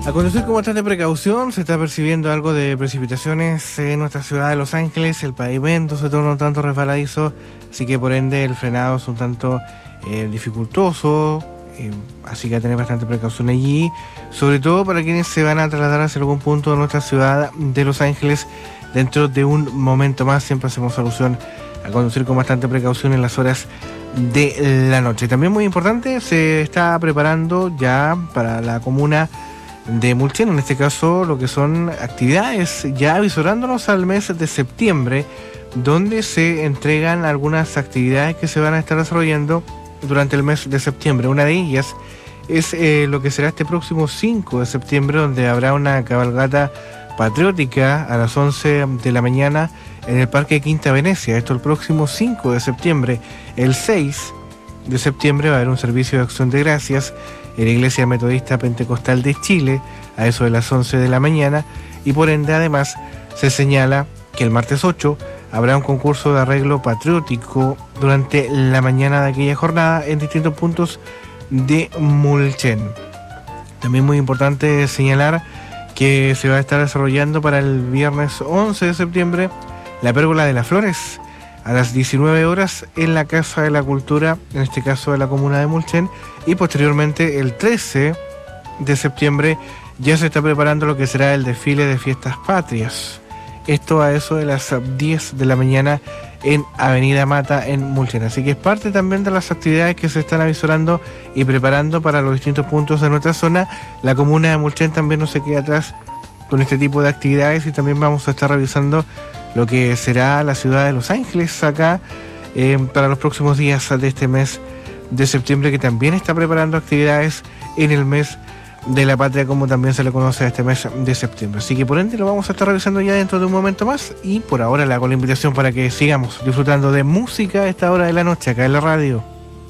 A conducir con bastante precaución, se está percibiendo algo de precipitaciones en nuestra ciudad de Los Ángeles, el pavimento se torna un tanto resbaladizo, así que por ende el frenado es un tanto dificultoso, así que hay que tener bastante precaución allí, sobre todo para quienes se van a trasladar hacia algún punto de nuestra ciudad de Los Ángeles dentro de un momento más. Siempre hacemos alusión a conducir con bastante precaución en las horas de la noche. También muy importante, se está preparando ya para la comuna de Mulchen, en este caso lo que son actividades ya avisorándonos al mes de septiembre, donde se entregan algunas actividades que se van a estar desarrollando durante el mes de septiembre. Una de ellas es lo que será este próximo 5 de septiembre, donde habrá una cabalgata patriótica a las 11 de la mañana en el Parque Quinta Venecia. Esto el próximo 5 de septiembre. El 6 de septiembre va a haber un servicio de acción de gracias en la Iglesia Metodista Pentecostal de Chile a eso de las 11 de la mañana, y por ende además se señala que el martes 8 habrá un concurso de arreglo patriótico durante la mañana de aquella jornada en distintos puntos de Mulchen. También muy importante señalar que se va a estar desarrollando para el viernes 11 de septiembre la Pérgola de las Flores a las 19 horas en la Casa de la Cultura, en este caso de la comuna de Mulchen, y posteriormente el 13 de septiembre ya se está preparando lo que será el desfile de fiestas patrias. Esto a eso de las 10 de la mañana en Avenida Mata en Mulchen. Así que es parte también de las actividades que se están avisorando y preparando para los distintos puntos de nuestra zona. La comuna de Mulchen también no se queda atrás con este tipo de actividades, y también vamos a estar revisando lo que será la ciudad de Los Ángeles acá para los próximos días de este mes de septiembre, que también está preparando actividades en el mes de la patria, como también se le conoce a este mes de septiembre. Así que por ende lo vamos a estar revisando ya dentro de un momento más, y por ahora le hago la invitación para que sigamos disfrutando de música a esta hora de la noche acá en la radio.